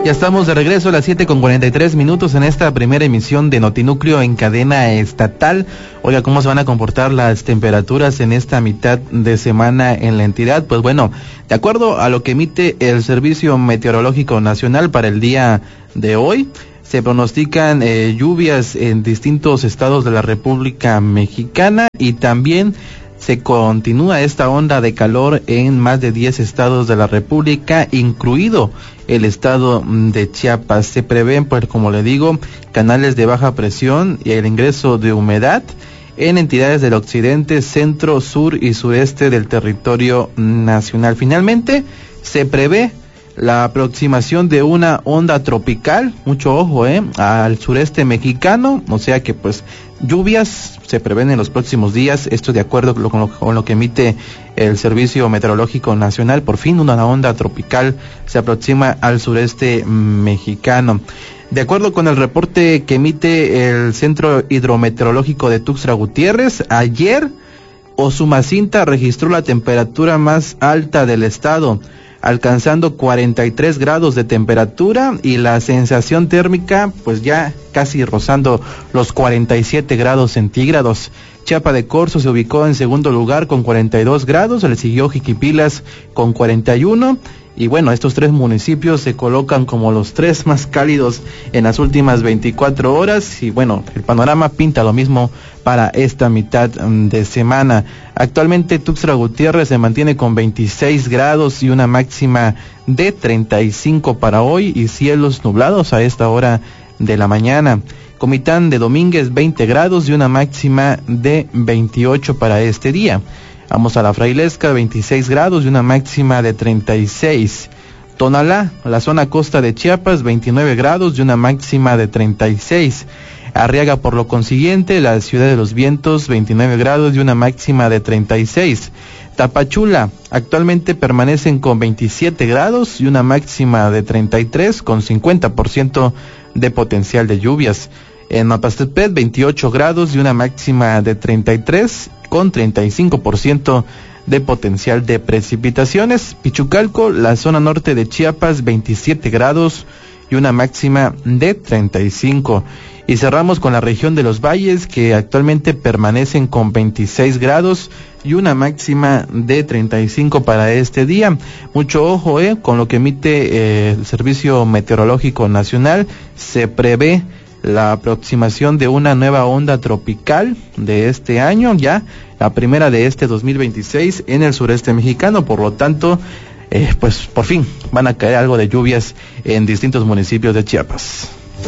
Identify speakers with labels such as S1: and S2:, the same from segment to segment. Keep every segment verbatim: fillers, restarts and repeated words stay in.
S1: Ya estamos de regreso a las siete con cuarenta y tres minutos en esta primera emisión de Notinúcleo en cadena estatal. Oiga, ¿cómo se van a comportar las temperaturas en esta mitad de semana en la entidad? Pues bueno, de acuerdo a lo que emite el Servicio Meteorológico Nacional para el día de hoy, se pronostican eh, lluvias en distintos estados de la República Mexicana y también se continúa esta onda de calor en más de diez estados de la República, incluido el estado de Chiapas. Se prevén, pues como le digo, canales de baja presión y el ingreso de humedad en entidades del occidente, centro, sur y sureste del territorio nacional. Finalmente, se prevé la aproximación de una onda tropical, mucho ojo, eh, al sureste mexicano, o sea que pues lluvias se prevén en los próximos días, esto de acuerdo con lo, con lo, con lo que emite el Servicio Meteorológico Nacional. Por fin una onda tropical se aproxima al sureste mexicano. De acuerdo con el reporte que emite el Centro Hidrometeorológico de Tuxtla Gutiérrez, ayer Usumacinta registró la temperatura más alta del estado, alcanzando cuarenta y tres grados de temperatura y la sensación térmica pues ya casi rozando los cuarenta y siete grados centígrados. Chiapa de Corzo se ubicó en segundo lugar con cuarenta y dos grados, le siguió Jiquipilas con cuarenta y uno y bueno, estos tres municipios se colocan como los tres más cálidos en las últimas veinticuatro horas y bueno, el panorama pinta lo mismo para esta mitad de semana. Actualmente Tuxtla Gutiérrez se mantiene con veintiséis grados y una máxima de treinta y cinco para hoy y cielos nublados a esta hora de la mañana. Comitán de Domínguez veinte grados y una máxima de veintiocho para este día. Vamos a la Frailesca, veintiséis grados y una máxima de treinta y seis. Tonalá, la zona costa de Chiapas, veintinueve grados y una máxima de treinta y seis. Arriaga, por lo consiguiente, la ciudad de los vientos, veintinueve grados y una máxima de treinta y seis. Tapachula, actualmente permanecen con veintisiete grados y una máxima de treinta y tres, con cincuenta por ciento de potencial de lluvias. En Mapastepet, veintiocho grados y una máxima de treinta y tres, con treinta y cinco por ciento de potencial de precipitaciones. Pichucalco, la zona norte de Chiapas, veintisiete grados y una máxima de treinta y cinco. Y cerramos con la región de los valles, que actualmente permanecen con veintiséis grados y una máxima de treinta y cinco para este día. Mucho ojo eh, con lo que emite eh, el Servicio Meteorológico Nacional. Se prevé la aproximación de una nueva onda tropical de este año, ya la primera de este dos mil veintiséis en el sureste mexicano. Por lo tanto, eh, pues por fin van a caer algo de lluvias en distintos municipios de Chiapas.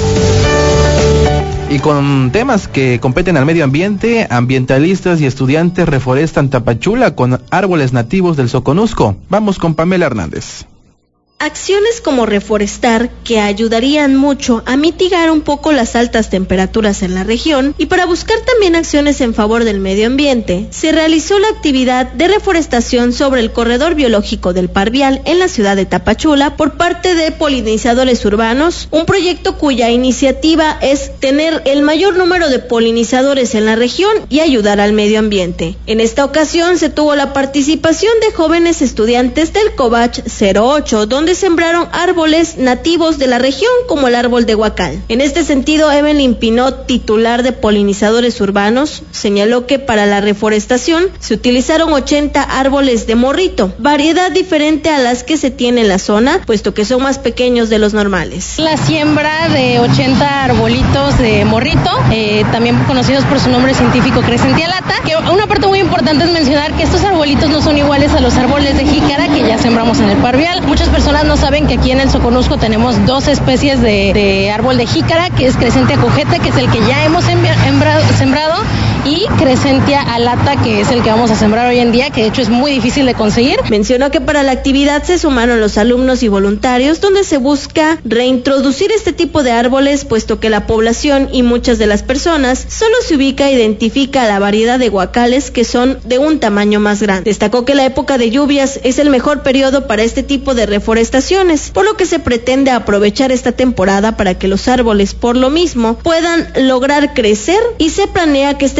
S1: Y con temas que competen al medio ambiente, ambientalistas y estudiantes reforestan Tapachula con árboles nativos del Soconusco. Vamos con Pamela Hernández.
S2: Acciones como reforestar que ayudarían mucho a mitigar un poco las altas temperaturas en la región y para buscar también acciones en favor del medio ambiente, se realizó la actividad de reforestación sobre el corredor biológico del Parvial en la ciudad de Tapachula por parte de polinizadores urbanos, un proyecto cuya iniciativa es tener el mayor número de polinizadores en la región y ayudar al medio ambiente. En esta ocasión se tuvo la participación de jóvenes estudiantes del Covach cero ocho, donde sembraron árboles nativos de la región como el árbol de huacal. En este sentido, Evelyn Pinot, titular de polinizadores urbanos, señaló que para la reforestación se utilizaron ochenta árboles de morrito, variedad diferente a las que se tiene en la zona, puesto que son más pequeños de los normales.
S3: La siembra de ochenta arbolitos de morrito, eh, también conocidos por su nombre científico Crescentia lata, que una parte muy importante es mencionar que estos arbolitos no son iguales a los árboles de jícara que ya sembramos en el Parvial. Muchas personas no saben que aquí en el Soconusco tenemos dos especies de, de árbol de jícara, que es Crescentia cojete, que es el que ya hemos sembrado, sembrado, y Crescentia alata, que es el que vamos a sembrar hoy en día, que de hecho es muy difícil de conseguir.
S2: Mencionó que para la actividad se sumaron los alumnos y voluntarios, donde se busca reintroducir este tipo de árboles, puesto que la población y muchas de las personas solo se ubica e identifica la variedad de huacales que son de un tamaño más grande. Destacó que la época de lluvias es el mejor periodo para este tipo de reforestación, por lo que se pretende aprovechar esta temporada para que los árboles por lo mismo puedan lograr crecer y se planea que este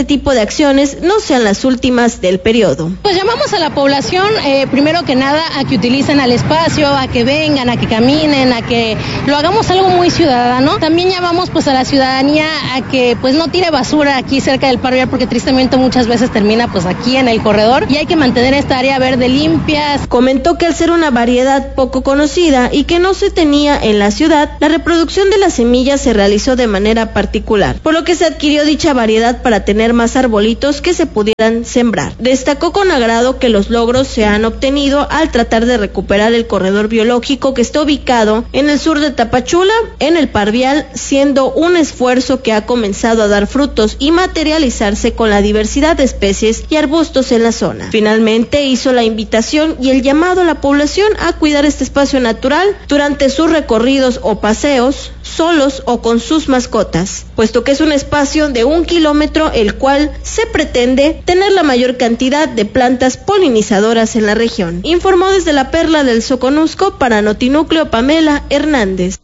S2: tipo de acciones no sean las últimas del periodo.
S3: Pues llamamos a la población, eh, primero que nada, a que utilicen al espacio, a que vengan, a que caminen, a que lo hagamos algo muy ciudadano. También llamamos pues a la ciudadanía a que pues no tire basura aquí cerca del Parque Vial, porque tristemente muchas veces termina pues aquí en el corredor, y hay que mantener esta área verde limpia.
S2: Comentó que al ser una variedad poco conocida y que no se tenía en la ciudad, la reproducción de las semillas se realizó de manera particular, por lo que se adquirió dicha variedad para tener más arbolitos que se pudieran sembrar. Destacó con agrado que los logros se han obtenido al tratar de recuperar el corredor biológico que está ubicado en el sur de Tapachula, en el Parque Vial, siendo un esfuerzo que ha comenzado a dar frutos y materializarse con la diversidad de especies y arbustos en la zona. Finalmente hizo la invitación y el llamado a la población a cuidar este espacio natural durante sus recorridos o paseos, solos o con sus mascotas, puesto que es un espacio de un kilómetro el cual se pretende tener la mayor cantidad de plantas polinizadoras en la región. Informó desde la Perla del Soconusco para Notinúcleo Pamela Hernández.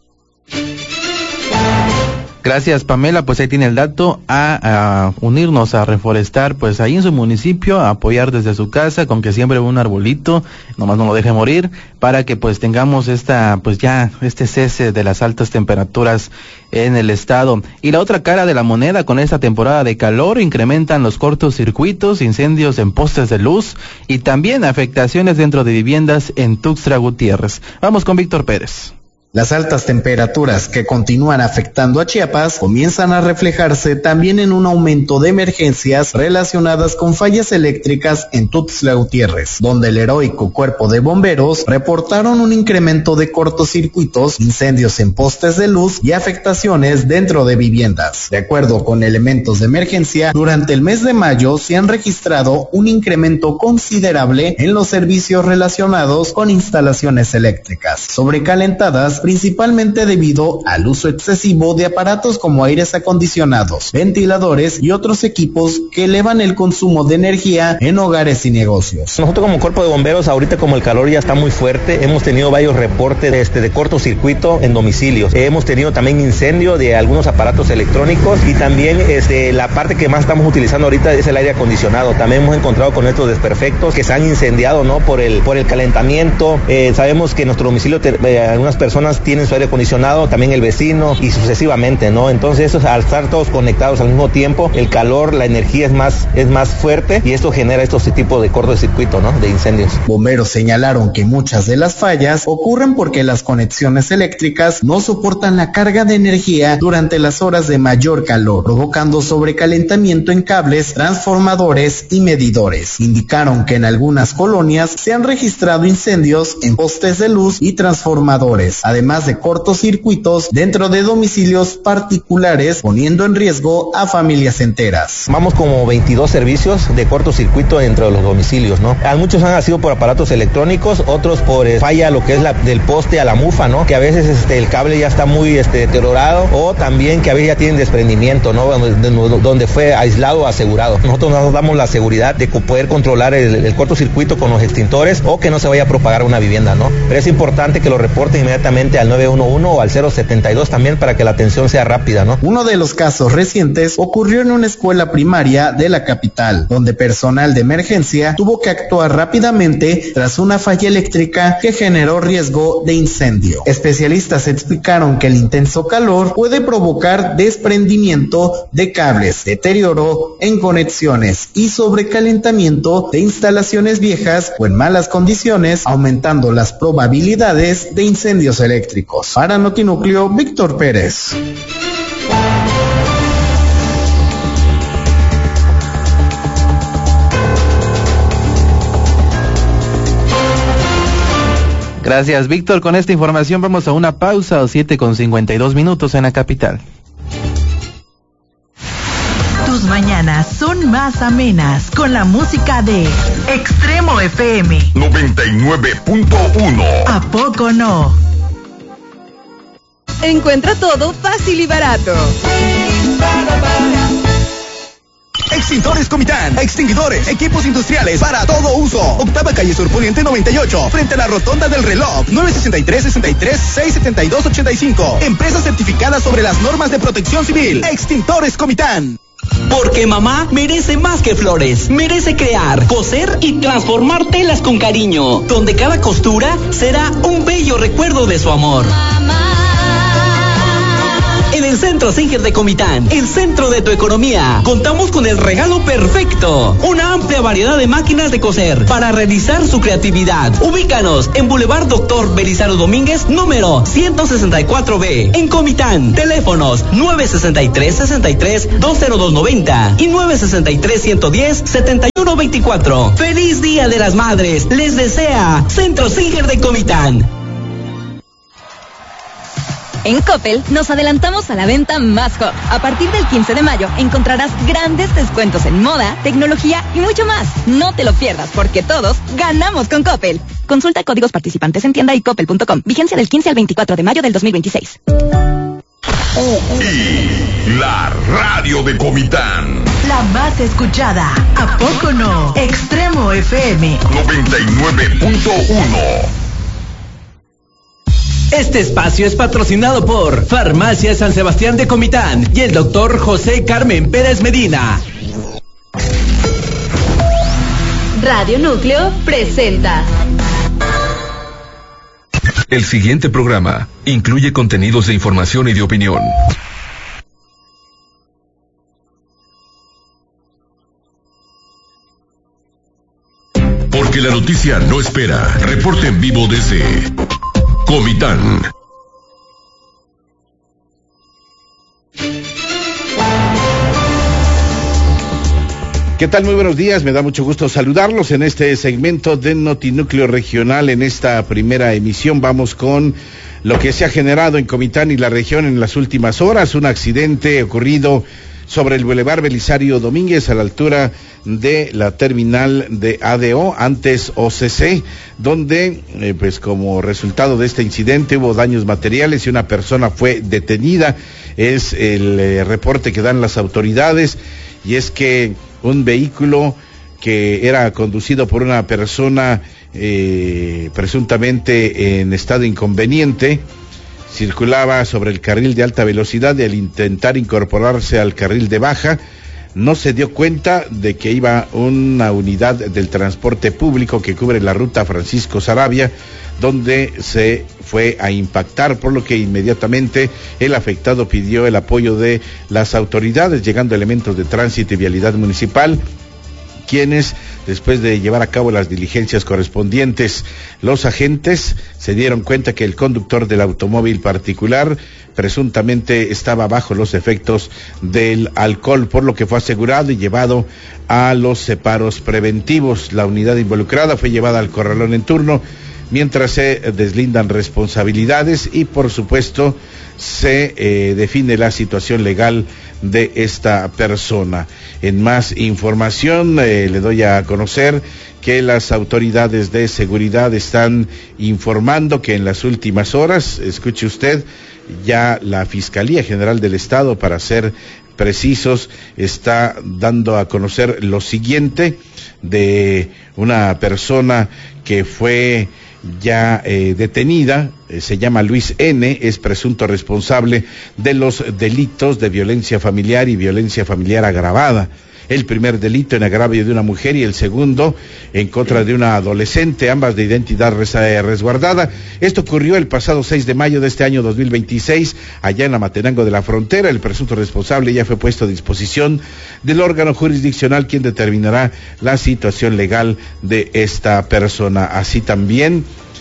S1: Gracias, Pamela, pues ahí tiene el dato, a, a unirnos a reforestar pues ahí en su municipio, a apoyar desde su casa con que siembre un arbolito, nomás no lo deje morir, para que pues tengamos esta pues ya este cese de las altas temperaturas en el estado. Y la otra cara de la moneda, con esta temporada de calor incrementan los cortocircuitos, incendios en postes de luz y también afectaciones dentro de viviendas en Tuxtla Gutiérrez. Vamos con Víctor Pérez.
S4: Las altas temperaturas que continúan afectando a Chiapas comienzan a reflejarse también en un aumento de emergencias relacionadas con fallas eléctricas en Tuxtla Gutiérrez, donde el heroico cuerpo de bomberos reportaron un incremento de cortocircuitos, incendios en postes de luz y afectaciones dentro de viviendas. De acuerdo con elementos de emergencia, durante el mes de mayo se han registrado un incremento considerable en los servicios relacionados con instalaciones eléctricas, sobrecalentadas principalmente debido al uso excesivo de aparatos como aires acondicionados, ventiladores y otros equipos que elevan el consumo de energía en hogares y negocios.
S5: Nosotros como cuerpo de bomberos, ahorita como el calor ya está muy fuerte, hemos tenido varios reportes de, este, de cortocircuito en domicilios. Hemos tenido también incendio de algunos aparatos electrónicos y también este, la parte que más estamos utilizando ahorita es el aire acondicionado. También hemos encontrado con estos desperfectos que se han incendiado, ¿no? por el por el calentamiento. Eh, sabemos que en nuestro domicilio te, eh, algunas personas tienen su aire acondicionado, también el vecino y sucesivamente, ¿no? Entonces, eso, al estar todos conectados al mismo tiempo, el calor, la energía es más es más fuerte y esto genera estos tipos de cortocircuito, ¿no? De incendios.
S4: Bomberos señalaron que muchas de las fallas ocurren porque las conexiones eléctricas no soportan la carga de energía durante las horas de mayor calor, provocando sobrecalentamiento en cables, transformadores y medidores. Indicaron que en algunas colonias se han registrado incendios en postes de luz y transformadores, además de cortocircuitos dentro de domicilios particulares, poniendo en riesgo a familias enteras.
S5: Vamos como veintidós servicios de cortocircuito dentro de los domicilios, ¿no? Muchos han sido por aparatos electrónicos, otros por eh, falla lo que es la del poste a la mufa, ¿no? Que a veces este, el cable ya está muy este, deteriorado, o también que a veces ya tienen desprendimiento, ¿no? Donde, donde fue aislado o asegurado. Nosotros nos damos la seguridad de poder controlar el, el cortocircuito con los extintores o que no se vaya a propagar una vivienda, ¿no? Pero es importante que lo reporten inmediatamente al nueve uno uno o al cero setenta y dos también para que la atención sea rápida, ¿no?
S4: Uno de los casos recientes ocurrió en una escuela primaria de la capital, donde personal de emergencia tuvo que actuar rápidamente tras una falla eléctrica que generó riesgo de incendio. Especialistas explicaron que el intenso calor puede provocar desprendimiento de cables, deterioro en conexiones y sobrecalentamiento de instalaciones viejas o en malas condiciones, aumentando las probabilidades de incendios eléctricos. Para Notinúcleo, Víctor Pérez.
S1: Gracias, Víctor. Con esta información vamos a una pausa, o siete con cincuenta y dos minutos en la capital.
S6: Tus mañanas son más amenas con la música de Extremo F M
S7: noventa y nueve punto uno.
S6: ¿A poco no?
S8: Encuentra todo fácil y barato.
S9: Extintores Comitán, extinguidores, equipos industriales para todo uso. Octava calle Sur Poniente noventa y ocho, frente a la rotonda del reloj. Nueve sesenta y tres, sesenta y tres, seis setenta y dos, ochenta y cinco. Empresa certificada sobre las normas de protección civil. Extintores Comitán.
S10: Porque mamá merece más que flores, merece crear, coser y transformar telas con cariño, donde cada costura será un bello recuerdo de su amor. En el Centro Singer de Comitán, el centro de tu economía, contamos con el regalo perfecto. Una amplia variedad de máquinas de coser para realizar su creatividad. Ubícanos en Boulevard Doctor Belisario Domínguez, número ciento sesenta y cuatro B, en Comitán. Teléfonos nueve sesenta y tres, sesenta y tres, dos cero dos noventa y nueve sesenta y tres, ciento diez, setenta y uno veinticuatro. ¡Feliz Día de las Madres! Les desea Centro Singer de Comitán.
S11: En Coppel nos adelantamos a la venta más hot. A partir del quince de mayo encontrarás grandes descuentos en moda, tecnología y mucho más. No te lo pierdas porque todos ganamos con Coppel. Consulta códigos participantes en tienda y coppel punto com. Vigencia del quince al veinticuatro de mayo del dos mil veintiséis.
S7: Y la radio de Comitán.
S6: La más escuchada. ¿A poco no? Extremo F M
S7: noventa y nueve punto uno.
S10: Este espacio es patrocinado por Farmacia San Sebastián de Comitán y el doctor José Carmen Pérez Medina.
S12: Radio Núcleo presenta.
S13: El siguiente programa incluye contenidos de información y de opinión.
S7: Porque la noticia no espera. Reporte en vivo desde Comitán.
S14: ¿Qué tal? Muy buenos días, me da mucho gusto saludarlos en este segmento de Notinúcleo Regional. En esta primera emisión vamos con lo que se ha generado en Comitán y la región en las últimas horas. Un accidente ocurrido sobre el Boulevard Belisario Domínguez a la altura de la terminal de A D O, antes O C C, donde eh, pues como resultado de este incidente hubo daños materiales y una persona fue detenida. Es el eh, reporte que dan las autoridades, y es que un vehículo que era conducido por una persona eh, presuntamente en estado inconveniente circulaba sobre el carril de alta velocidad y al intentar incorporarse al carril de baja no se dio cuenta de que iba una unidad del transporte público que cubre la ruta Francisco Saravia, donde se fue a impactar, por lo que inmediatamente el afectado pidió el apoyo de las autoridades, llegando elementos de tránsito y vialidad municipal, quienes, después de llevar a cabo las diligencias correspondientes, los agentes se dieron cuenta que el conductor del automóvil particular presuntamente estaba bajo los efectos del alcohol, por lo que fue asegurado y llevado a los separos preventivos. La unidad involucrada fue llevada al corralón en turno, mientras se deslindan responsabilidades y, por supuesto, se eh, define la situación legal de esta persona. En más información, eh, le doy a conocer que las autoridades de seguridad están informando que en las últimas horas, escuche usted, ya la Fiscalía General del Estado, para ser precisos, está dando a conocer lo siguiente de una persona que fue ya eh, detenida, eh, se llama Luis N., es presunto responsable de los delitos de violencia familiar y violencia familiar agravada. El primer delito en agravio de una mujer y el segundo en contra de una adolescente, ambas de identidad resguardada. Esto ocurrió el pasado seis de mayo de este año dos mil veintiséis, allá en Amatenango de la Frontera. El presunto responsable ya fue puesto a disposición del órgano jurisdiccional, quien determinará la situación legal de esta persona. Así también,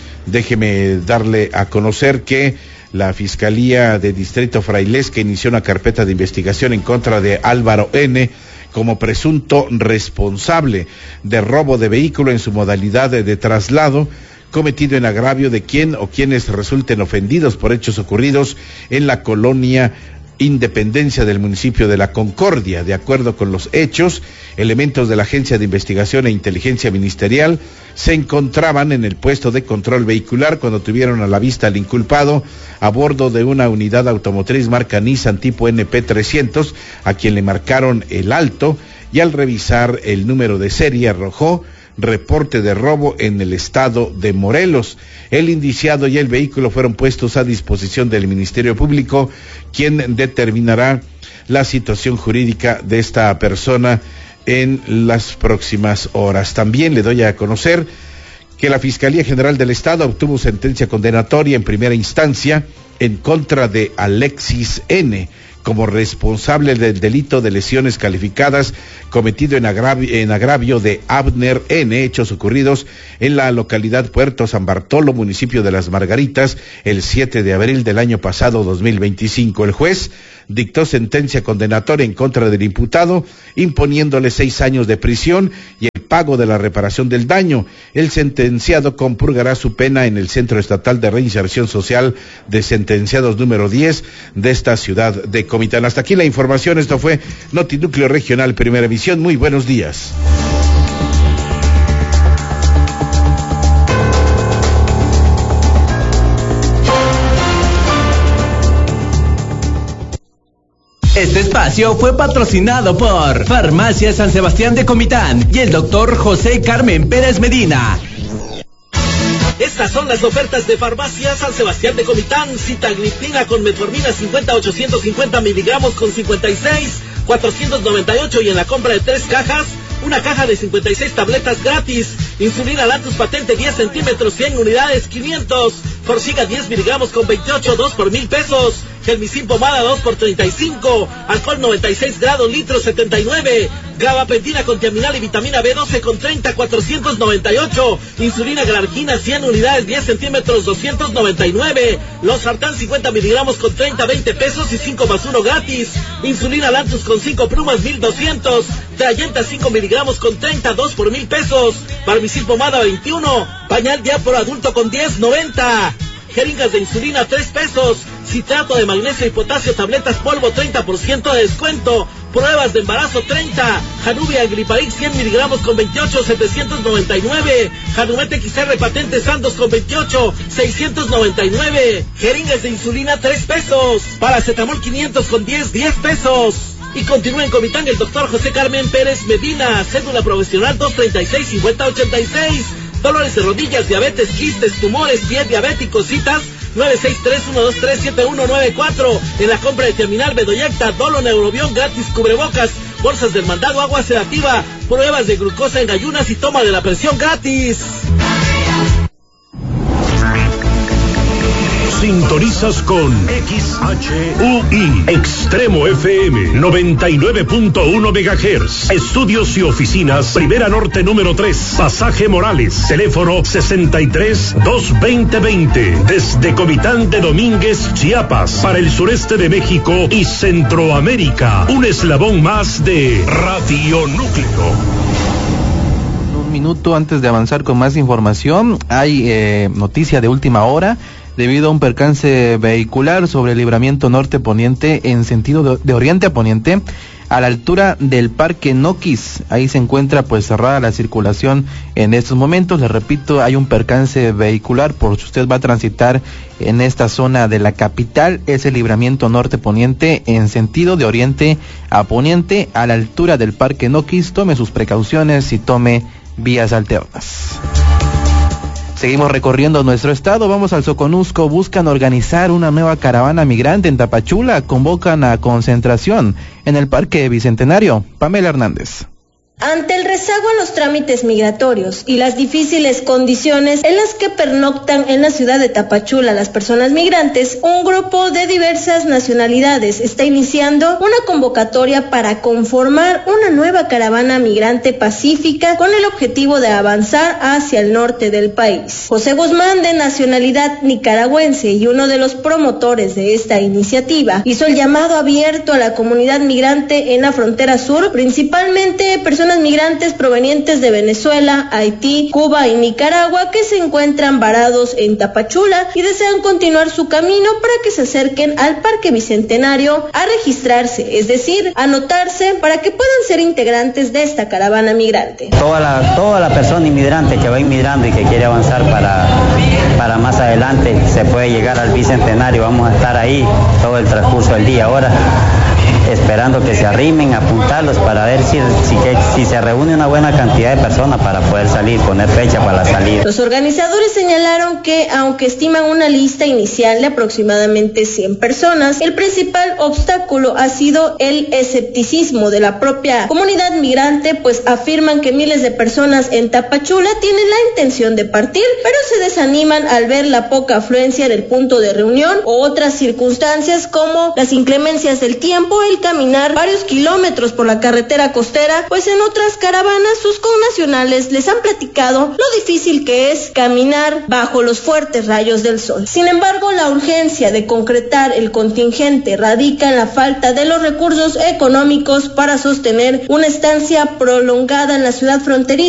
S14: déjeme darle a conocer que la Fiscalía de Distrito Frailesca inició una carpeta de investigación en contra de Álvaro N., como presunto responsable de robo de vehículo en su modalidad de, de traslado, cometido en agravio de quien o quienes resulten ofendidos por hechos ocurridos en la colonia Independencia del municipio de La Concordia. De acuerdo con los hechos, elementos de la Agencia de Investigación e Inteligencia Ministerial se encontraban en el puesto de control vehicular cuando tuvieron a la vista al inculpado a bordo de una unidad automotriz marca Nissan tipo N P trescientos, a quien le marcaron el alto, y al revisar el número de serie arrojó reporte de robo en el estado de Morelos. El indiciado y el vehículo fueron puestos a disposición del Ministerio Público, quien determinará la situación jurídica de esta persona en las próximas horas. También le doy a conocer que la Fiscalía General del Estado obtuvo sentencia condenatoria en primera instancia en contra de Alexis N., como responsable del delito de lesiones calificadas cometido en agravio, en agravio de Abner N., hechos ocurridos en la localidad Puerto San Bartolo, municipio de Las Margaritas, el siete de abril del año pasado, dos mil veinticinco. El juez dictó sentencia condenatoria en contra del imputado, imponiéndole seis años de prisión y el pago de la reparación del daño. El sentenciado compurgará su pena en el Centro Estatal de Reinserción Social de Sentenciados número diez de esta ciudad de Comitán. Hasta aquí la información. Esto fue Notinúcleo Regional, Primera Emisión. Muy buenos días.
S10: Este espacio fue patrocinado por Farmacia San Sebastián de Comitán y el doctor José Carmen Pérez Medina.
S15: Estas son las ofertas de Farmacia San Sebastián de Comitán. Sitagliptina con metformina cincuenta a ochocientos cincuenta miligramos con cincuenta y seis, cuatrocientos noventa y ocho, y en la compra de tres cajas, una caja de cincuenta y seis tabletas gratis. Insulina Lantus patente diez centímetros, cien unidades, quinientos. Forxiga diez miligramos con veintiocho, dos por mil pesos. Gelmicin pomada dos por treinta y cinco. Alcohol noventa y seis grados, litro setenta y nueve. Gabapentina con tiaminal y vitamina B doce con treinta, cuatrocientos noventa y ocho. Insulina Galargina cien unidades, diez centímetros, doscientos noventa y nueve. Los Sartán cincuenta miligramos con treinta, veinte pesos y cinco más uno gratis. Insulina Lantus con cinco plumas, mil doscientos. Trayenta cinco miligramos con treinta, dos por mil pesos. Barbicil pomada veintiuno. Pañal Diapor adulto con diez, noventa. Jeringas de insulina tres pesos. Citrato de magnesio y potasio tabletas polvo treinta por ciento de descuento. Pruebas de embarazo treinta. Janubia Gliparix cien miligramos con veintiocho, setecientos noventa y nueve. Janumet X R patente Sandoz con veintiocho, seiscientos noventa y nueve. Jeringas de insulina tres pesos. Paracetamol quinientos con diez, diez pesos. Y continúa en Comitán el doctor José Carmen Pérez Medina. Cédula profesional dos treinta y seis, cincuenta ochenta y seis. Dolores de rodillas, diabetes, quistes, tumores, pie diabético, citas nueve seis tres, uno dos tres, siete uno nueve cuatro. En la compra de Terminal Bedoyecta, Dolo Neurobión gratis, cubrebocas, bolsas del mandado, agua sedativa, pruebas de glucosa en ayunas y toma de la presión gratis.
S16: Sintonizas con X H U I Extremo F M noventa y nueve punto uno megahertz. Estudios y oficinas Primera Norte número tres, Pasaje Morales. Teléfono sesenta y tres, dos veinte veinte. Desde Comitán de Domínguez, Chiapas, para el sureste de México y Centroamérica. Un eslabón más de Radio Núcleo.
S1: Un minuto antes de avanzar con más información, hay eh, noticia de última hora. Debido a un percance vehicular sobre el libramiento norte-poniente en sentido de, de oriente a poniente, a la altura del Parque Noquis, ahí se encuentra pues cerrada la circulación en estos momentos. Les repito, hay un percance vehicular por si usted va a transitar en esta zona de la capital. Es el libramiento norte-poniente en sentido de oriente a poniente, a la altura del Parque Noquis. Tome sus precauciones y tome vías alternas. Seguimos recorriendo nuestro estado, vamos al Soconusco. Buscan organizar una nueva caravana migrante en Tapachula, convocan a concentración en el Parque Bicentenario. Pamela Hernández.
S2: Ante el rezago en los trámites migratorios y las difíciles condiciones en las que pernoctan en la ciudad de Tapachula las personas migrantes, un grupo de diversas nacionalidades está iniciando una convocatoria para conformar una nueva caravana migrante pacífica con el objetivo de avanzar hacia el norte del país. José Guzmán, de nacionalidad nicaragüense y uno de los promotores de esta iniciativa, hizo el llamado abierto a la comunidad migrante en la frontera sur, principalmente personas migrantes provenientes de Venezuela, Haití, Cuba y Nicaragua que se encuentran varados en Tapachula y desean continuar su camino para que se acerquen al Parque Bicentenario a registrarse, es decir, anotarse para que puedan ser integrantes de esta caravana migrante.
S17: Toda la, toda la persona inmigrante que va inmigrando y que quiere avanzar para, para más adelante se puede llegar al Bicentenario. Vamos a estar ahí todo el transcurso del día ahora. esperando que se arrimen, apuntarlos para ver si, si, que, si se reúne una buena cantidad de personas para poder salir, poner fecha para la salida.
S2: Los organizadores señalaron que, aunque estiman una lista inicial de aproximadamente cien personas, el principal obstáculo ha sido el escepticismo de la propia comunidad migrante, pues afirman que miles de personas en Tapachula tienen la intención de partir, pero se desaniman al ver la poca afluencia del punto de reunión o otras circunstancias como las inclemencias del tiempo, el caminar varios kilómetros por la carretera costera, pues en otras caravanas sus connacionales les han platicado lo difícil que es caminar bajo los fuertes rayos del sol. Sin embargo, la urgencia de concretar el contingente radica en la falta de los recursos económicos para sostener una estancia prolongada en la ciudad fronteriza.